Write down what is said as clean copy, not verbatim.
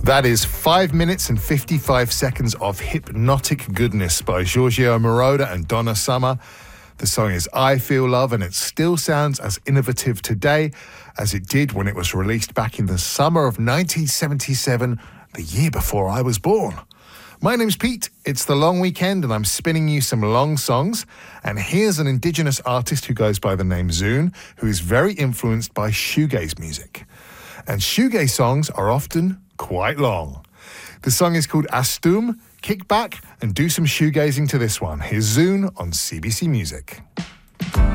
That is 5 minutes and 55 seconds of hypnotic goodness by Giorgio Moroder and Donna Summer. The song is I Feel Love, and it still sounds as innovative today as it did when it was released back in the summer of 1977, the year before I was born. My name's Pete, it's the long weekend, and I'm spinning you some long songs. And here's an indigenous artist who goes by the name Zune, who is very influenced by shoegaze music. And shoegaze songs are often quite long. The song is called Astum. Kick back and do some shoegazing to this one. Here's Zune on CBC Music.